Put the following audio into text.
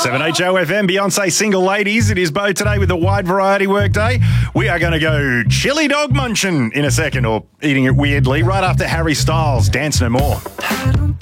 7HOFM, Beyonce Single Ladies. It is Bo today with a wide variety workday. We are going to go chili dog munching in a second, or eating it weirdly, right after Harry Styles, Dance No More.